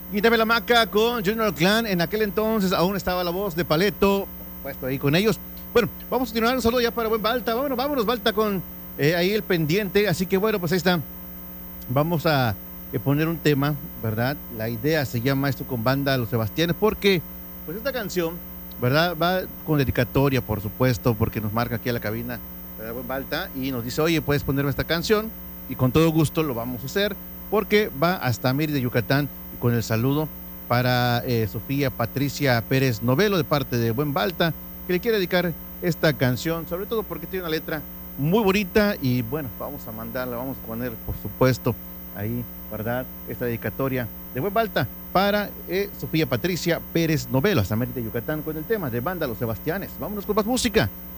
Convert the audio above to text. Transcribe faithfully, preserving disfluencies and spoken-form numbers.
Quítame la maca con Junior Clan. En aquel entonces aún estaba la voz de Paleto, puesto ahí con ellos. Bueno, vamos a continuar. Un saludo ya para buen Balta. Vámonos, vámonos, Balta, con eh, ahí el pendiente. Así que bueno, pues ahí está. Vamos a eh, poner un tema, ¿verdad? La idea se llama esto con banda Los Sebastianes, porque pues esta canción, ¿verdad? Va con dedicatoria, por supuesto, porque nos marca aquí a la cabina, ¿verdad? Buen Balta, y nos dice, oye, puedes ponerme esta canción, y con todo gusto lo vamos a hacer, porque va hasta Mérida, Yucatán, con el saludo para eh, Sofía Patricia Pérez Novelo, de parte de Buen Balta, que le quiere dedicar esta canción, sobre todo porque tiene una letra muy bonita, y bueno, vamos a mandarla, vamos a poner, por supuesto, ahí, ¿verdad? Esta dedicatoria de Buen Balta para eh, Sofía Patricia Pérez Novelo, hasta Mérida, Yucatán, con el tema de banda Los Sebastianes. Vámonos con más música.